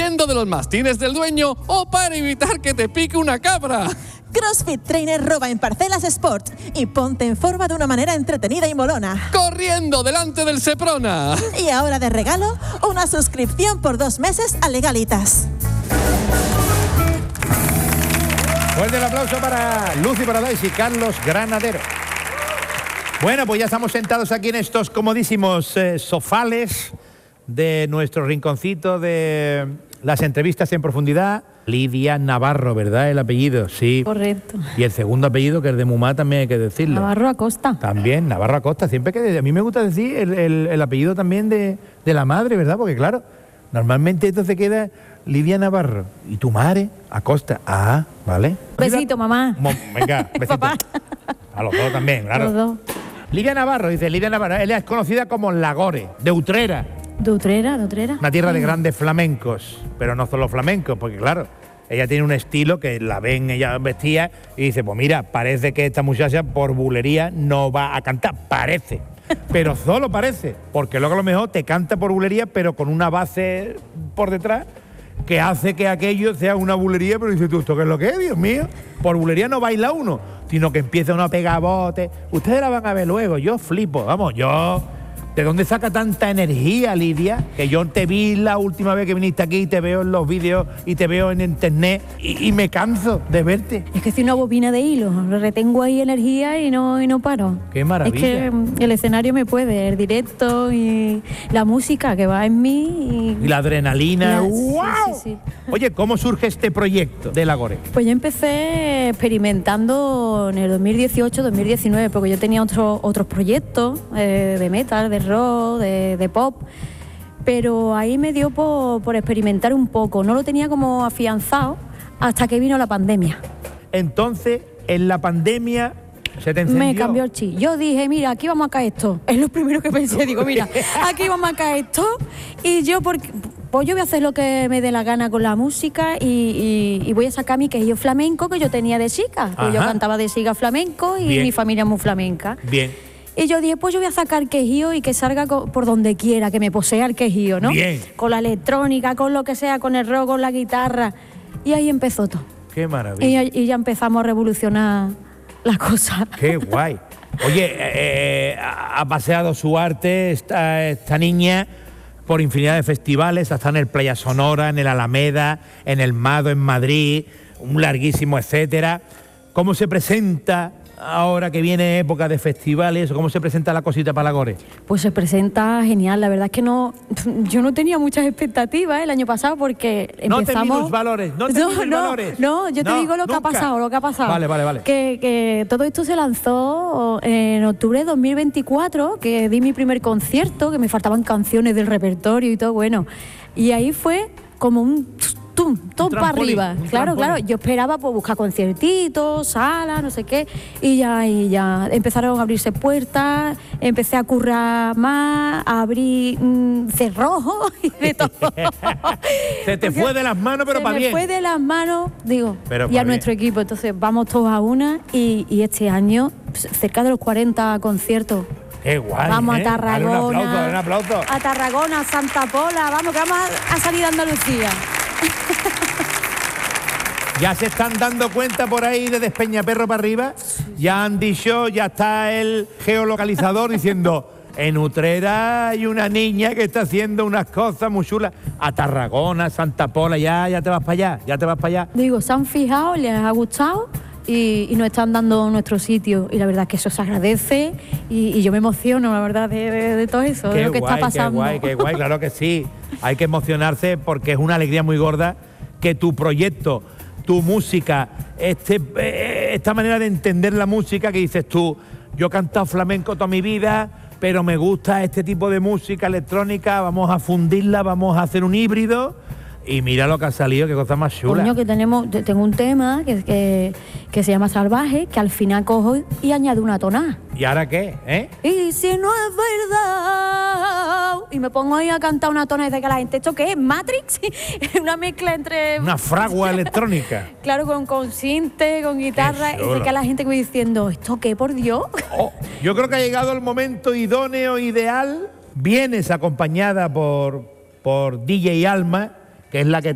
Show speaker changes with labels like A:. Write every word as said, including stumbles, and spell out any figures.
A: huyendo de los mastines del dueño o para evitar que te pique una cabra.
B: CrossFit Trainer roba en Parcelas Sport y ponte en forma de una manera entretenida y molona.
A: Corriendo delante del Seprona.
B: Y ahora de regalo, una suscripción por dos meses a Legalitas.
C: Fuerte el aplauso para Lucy Paradise y Carlos Granadero. Bueno, pues ya estamos sentados aquí en estos comodísimos eh, sofales de nuestro rinconcito de las entrevistas en profundidad. Lidia Navarro, ¿verdad? El apellido, sí.
D: Correcto.
C: Y el segundo apellido, que es de Mumá, también hay que decirlo.
D: Navarro Acosta.
C: También, Navarro Acosta. Siempre que a mí me gusta decir el, el, el apellido también de, de la madre, ¿verdad? Porque claro, normalmente esto se queda Lidia Navarro. ¿Y tu madre? Acosta. Ah, ¿vale?
D: Besito, mamá.
C: Mo, venga, besito.
D: Papá.
C: A los dos también, claro.
D: Los dos.
C: Lidia Navarro, dice Lidia Navarro. Ella es conocida como Lagore, de Utrera.
D: ¿De Utrera? ¿De Utrera?
C: Una tierra de grandes flamencos, pero no solo flamencos, porque claro, ella tiene un estilo que la ven ella vestía y dice, pues mira, parece que esta muchacha por bulería no va a cantar, parece, pero solo parece, porque luego a lo mejor te canta por bulería, pero con una base por detrás que hace que aquello sea una bulería, pero dices tú, ¿esto qué es lo que es, Dios mío? Por bulería no baila uno, sino que empieza uno a pegar botes. Ustedes la van a ver luego, yo flipo, vamos, yo... ¿De dónde saca tanta energía, Lidia? Que yo te vi la última vez que viniste aquí, te veo en los vídeos y te veo en internet y, y me canso de verte.
D: Es que soy una bobina de hilo, retengo ahí energía y no, y no paro.
C: ¡Qué maravilla!
D: Es que el escenario me puede, el directo y la música que va en mí. Y,
C: y la adrenalina.
D: La,
C: ¡Wow!
D: Sí, sí, sí.
C: Oye, ¿cómo surge este proyecto de Lagore?
D: Pues yo empecé experimentando en el dos mil dieciocho dos mil diecinueve, porque yo tenía otro, otros proyectos eh, de metal, de rock, de, de pop, pero ahí me dio por, por experimentar un poco, no lo tenía como afianzado hasta que vino la pandemia.
C: Entonces, en la pandemia se te encendió.
D: Me cambió el chip. Yo dije, mira, aquí vamos a caer esto. Es lo primero que pensé, digo, mira, aquí vamos a caer esto y yo, porque, pues yo voy a hacer lo que me dé la gana con la música y, y, y voy a sacar mi quejillo flamenco que yo tenía de chica. Pues yo cantaba de chica flamenco y
C: Bien.
D: Mi familia es muy flamenca.
C: Bien.
D: Y yo dije, pues yo voy a sacar quejío y que salga por donde quiera, que me posea el quejío, ¿no?
C: Bien.
D: Con la electrónica, con lo que sea, con el rock, con la guitarra. Y ahí empezó todo.
C: ¡Qué maravilla!
D: Y, ya- y ya empezamos a revolucionar las cosas.
C: ¡Qué guay! Oye, eh, eh, ha paseado su arte esta, esta niña por infinidad de festivales, hasta en el Playa Sonora, en el Alameda, en el Mado, en Madrid, un larguísimo etcétera. ¿Cómo se presenta ahora que viene época de festivales? ¿Cómo se presenta la cosita para Lagore?
D: Pues se presenta genial. La verdad es que no, yo no tenía muchas expectativas el año pasado porque
C: No te
D: empezamos...
C: minus valores, no te minus
D: no,
C: valores.
D: no, yo te
C: No,
D: digo lo que
C: nunca.
D: ha pasado, lo que ha pasado.
C: Vale, vale, vale.
D: Que, que todo esto se lanzó en octubre de dos mil veinticuatro, que di mi primer concierto, que me faltaban canciones del repertorio y todo, bueno. Y ahí fue como un... tum, todo para
C: trampolín,
D: arriba.
C: un
D: Claro,
C: trampolín.
D: claro. Yo esperaba pues, buscar conciertitos, salas, no sé qué. Y ya, y ya empezaron a abrirse puertas, empecé a currar más, a abrir mm, cerrojos y de todo.
C: Se te fue de las manos, pero
D: Se
C: para
D: me
C: bien.
D: fue de las manos, digo,
C: Pero
D: y
C: pa'
D: a
C: bien.
D: nuestro equipo. Entonces vamos todos a una y, y este año pues, cerca de los cuarenta conciertos.
C: ¡Qué guay!
D: Vamos
C: ¿eh?
D: a Tarragona.
C: Dale un aplauso, dale un aplauso.
D: A Tarragona, a Santa Pola, vamos, que vamos a, a salir de Andalucía.
C: Ya se están dando cuenta por ahí de Despeñaperro para arriba. Ya han dicho, ya está el geolocalizador diciendo, en Utrera hay una niña que está haciendo unas cosas muy chulas. A Tarragona, Santa Pola, ya, ya te vas para allá, ya te vas para allá.
D: Digo, se han fijado, les ha gustado y, y nos están dando nuestro sitio. Y la verdad es que eso se agradece y, y yo me emociono, la verdad, de, de- de todo eso, de
C: Qué
D: lo que
C: guay,
D: está pasando.
C: qué guay, qué guay, claro que sí. Hay que emocionarse porque es una alegría muy gorda que tu proyecto, tu música, este, eh, esta manera de entender la música que dices tú, yo he cantado flamenco toda mi vida, pero me gusta este tipo de música electrónica, vamos a fundirla, vamos a hacer un híbrido. Y mira lo que ha salido, qué cosa más chula.
D: Coño, que tenemos, te- tengo un tema que, que, que se llama Salvaje, que al final cojo y añado una tonada.
C: ¿Y ahora qué? ¿Eh?
D: Y si no es verdad. Y me pongo ahí a cantar una tonada y dice que la gente, ¿esto qué es? ¿Matrix? Una mezcla entre...
C: Una fragua electrónica.
D: Claro, con, con sinte, con guitarra.
C: Qué
D: Y
C: chulo.
D: sé que la gente me diciendo, ¿esto qué, por Dios?
C: Oh, yo creo que ha llegado el momento idóneo, ideal. Vienes acompañada por, por D J Alma, que es la que